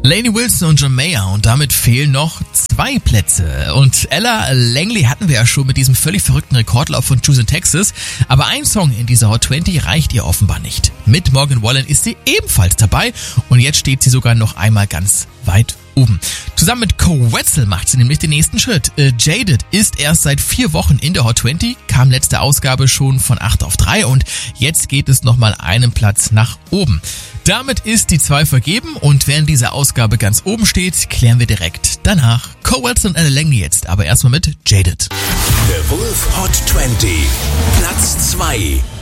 Lainey Wilson und John Mayer und damit fehlen noch 2 Plätze. Und Ella Langley hatten wir ja schon mit diesem völlig verrückten Rekordlauf von Juice in Texas. Aber ein Song in dieser Hot 20 reicht ihr offenbar nicht. Mit Morgan Wallen ist sie ebenfalls dabei und jetzt steht sie sogar noch einmal ganz weit oben. Zusammen mit Koe Wetzel macht sie nämlich den nächsten Schritt. Jaded ist erst seit 4 Wochen in der Hot 20, kam letzte Ausgabe schon von 8 auf 3 und jetzt geht es nochmal einen Platz nach oben. Damit ist die 2 vergeben und während diese Ausgabe ganz oben steht, klären wir direkt danach. Koe Wetzel und Ella Langley jetzt, aber erstmal mit Jaded. The Wolf Hot 20, Platz 2.